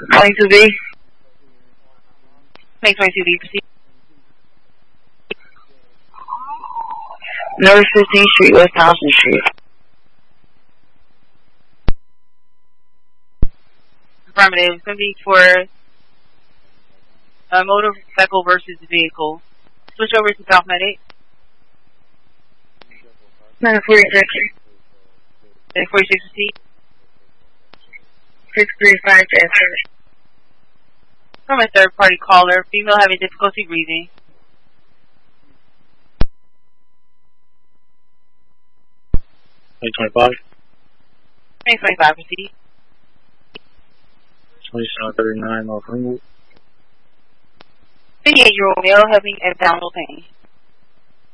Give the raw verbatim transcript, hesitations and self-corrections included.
twenty-two B. Make twenty-two B proceed. North fifteenth Street, West Thompson Street. Affirmative. It's going to be for a motorcycle versus vehicle. Switch over to South Medic. nine forty-six. nine forty-six proceed. six three five transfer. From a third party caller, female having difficulty breathing. twenty twenty-five. twenty twenty-five proceed. twenty-seven thirty-nine North Ringwood. fifty-eight year old male having abdominal pain.